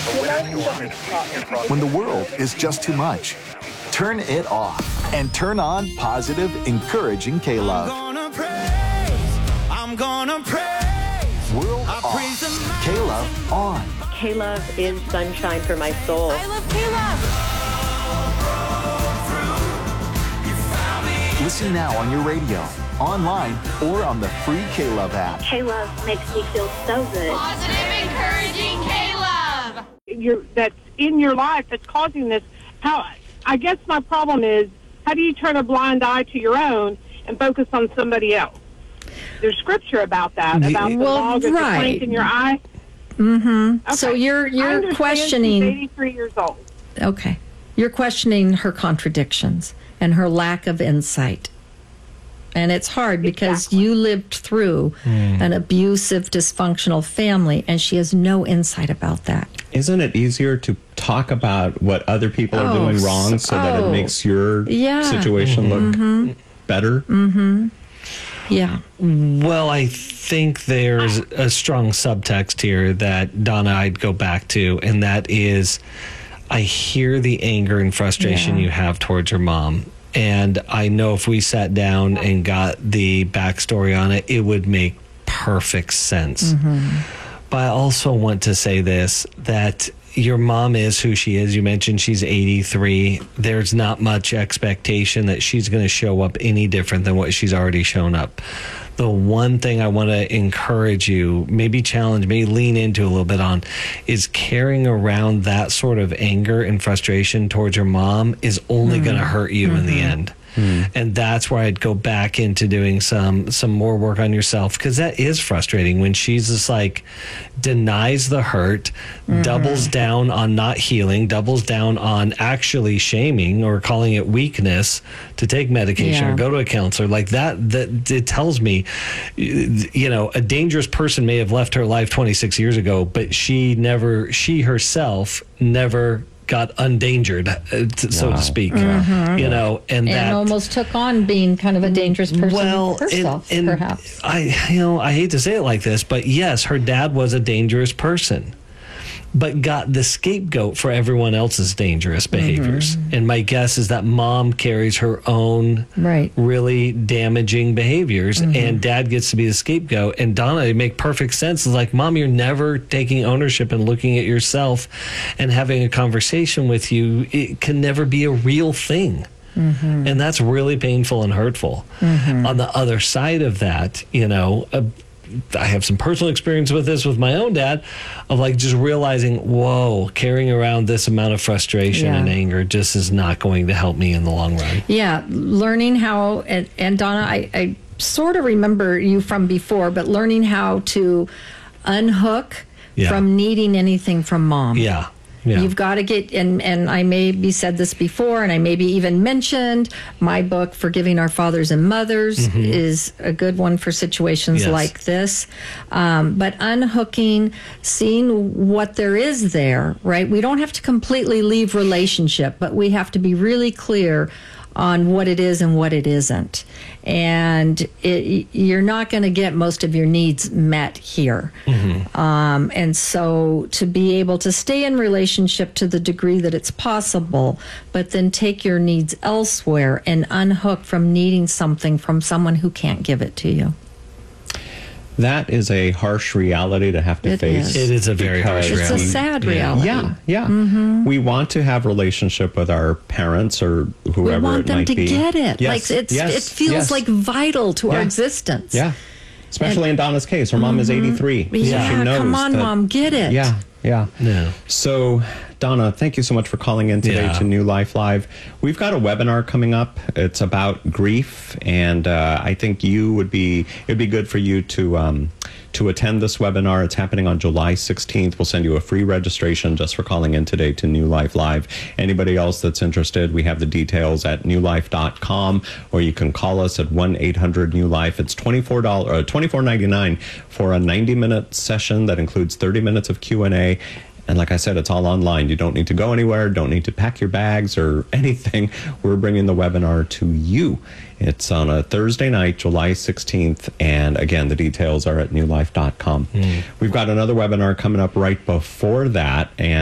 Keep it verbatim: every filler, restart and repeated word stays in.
When the world is just too much, turn it off and turn on positive, encouraging K-Love. I'm gonna praise, I'm gonna praise. World off, K-Love on. K-Love is sunshine for my soul. I love K-Love. Listen now on your radio, online, or on the free K-Love app. K-Love makes me feel so good. Positive, encouraging K-Love. You're, that's in your life that's causing this. How I guess my problem is, how do you turn a blind eye to your own and focus on somebody else? There's scripture about that, about the well, log of right. the plank in your eye. Mm-hmm. Okay. So you're I you're understand questioning. She's eighty-three years old. Okay, you're questioning her contradictions and her lack of insight. And it's hard because Exactly. you lived through Mm. an abusive, dysfunctional family, and she has no insight about that. Isn't it easier to talk about what other people are Oh, doing wrong so that oh. it makes your Yeah. situation look better? Mm-hmm. Yeah. Well, I think there's a strong subtext here that, Donna, I'd go back to, and that is I hear the anger and frustration Yeah. you have towards your mom. And I know if we sat down and got the backstory on it, it would make perfect sense. Mm-hmm. But I also want to say this, that your mom is who she is. You mentioned she's eighty-three. There's not much expectation that she's going to show up any different than what she's already shown up. The one thing I want to encourage you, maybe challenge, maybe lean into a little bit on, is carrying around that sort of anger and frustration towards your mom is only Mm-hmm. going to hurt you mm-hmm. in the end. Mm. And that's where I'd go back into doing some some more work on yourself, because that is frustrating when she's just like denies the hurt, mm-hmm. doubles down on not healing, doubles down on actually shaming or calling it weakness to take medication Yeah. or go to a counselor. Like that, that it tells me, you know, a dangerous person may have left her life twenty-six years ago, but she never, she herself never got undangered, uh, to, so Wow. to speak, Mm-hmm. you know, and, And that almost took on being kind of a dangerous person well, herself, and, and perhaps. I, you know, I hate to say it like this, but yes, her dad was a dangerous person, but got the scapegoat for everyone else's dangerous behaviors. Mm-hmm. And my guess is that mom carries her own Right. really damaging behaviors, Mm-hmm. and dad gets to be the scapegoat. And Donna, it make perfect sense. It's like, mom, you're never taking ownership and looking at yourself and having a conversation with you. It can never be a real thing. Mm-hmm. And that's really painful and hurtful. Mm-hmm. On the other side of that, you know, uh, I have some personal experience with this with my own dad, of like just realizing, whoa, carrying around this amount of frustration Yeah. and anger just is not going to help me in the long run. Yeah, learning how, and, and Donna, I, I sort of remember you from before, but learning how to unhook Yeah. from needing anything from mom. Yeah. Yeah. You've got to get, and, and I maybe said this before, and I maybe even mentioned my book, Forgiving Our Fathers and Mothers, Mm-hmm. is a good one for situations Yes. like this. Um, but unhooking, seeing what there is there, right? We don't have to completely leave relationship, but we have to be really clear on what it is and what it isn't. And it, you're not going to get most of your needs met here. Mm-hmm. Um, and so to be able to stay in relationship to the degree that it's possible, but then take your needs elsewhere and unhook from needing something from someone who can't give it to you. That is a harsh reality to have to It face. is. It is a very harsh because It's a reality. sad Yeah. reality. Yeah, yeah. Mm-hmm. We want to have relationship with our parents or We whoever want it them might to be. get it. Yes, Like it's, yes, it feels yes. like vital to our Yeah. existence. Yeah, especially in Donna's case. Her mom is eighty-three. so Yeah, she knows come on, that- Mom, get it. Yeah, yeah. Yeah. So, Donna, thank you so much for calling in today Yeah. to New Life Live. We've got a webinar coming up. It's about grief, and uh, I think you would be it'd be good for you to um, to attend this webinar. It's happening on July sixteenth. We'll send you a free registration just for calling in today to New Life Live. Anybody else that's interested, we have the details at new life dot com, or you can call us at one eight hundred new life. It's twenty-four dollars, uh, twenty-four ninety-nine for a ninety minute session that includes thirty minutes of Q and A. And like I said, it's all online. You don't need to go anywhere, don't need to pack your bags or anything. We're bringing the webinar to you. It's on a Thursday night, July sixteenth. And again, the details are at new life dot com. Mm. We've got another webinar coming up right before that. And